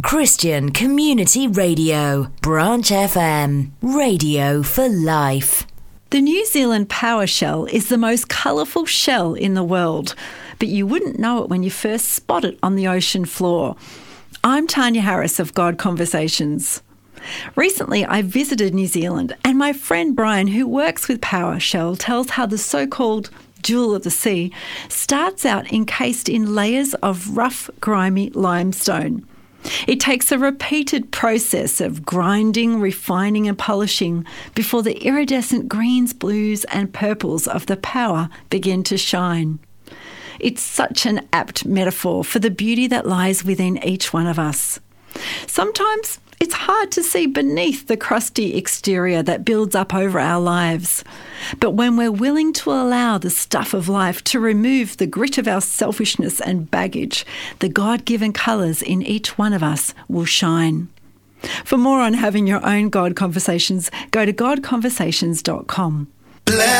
Christian Community Radio, Branch FM, radio for life. The New Zealand Power Shell is the most colourful shell in the world, but you wouldn't know it when you first spot it on the ocean floor. I'm Tanya Harris of God Conversations. Recently, I visited New Zealand, and my friend Brian, who works with Power Shell, tells how the so-called jewel of the sea starts out encased in layers of rough, grimy limestone. It takes a repeated process of grinding, refining and polishing before the iridescent greens, blues and purples of the power begin to shine. It's such an apt metaphor for the beauty that lies within each one of us. Sometimes it's hard to see beneath the crusty exterior that builds up over our lives. But when we're willing to allow the stuff of life to remove the grit of our selfishness and baggage, the God-given colours in each one of us will shine. For more on having your own God Conversations, go to godconversations.com.